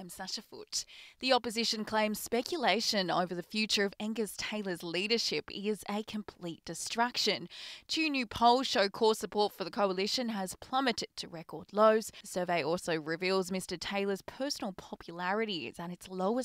I'm Sasha Foote. The opposition claims speculation over the future of Angus Taylor's leadership is a complete distraction. Two new polls show core support for the coalition has plummeted to record lows. The survey also reveals Mr Taylor's personal popularity is at its lowest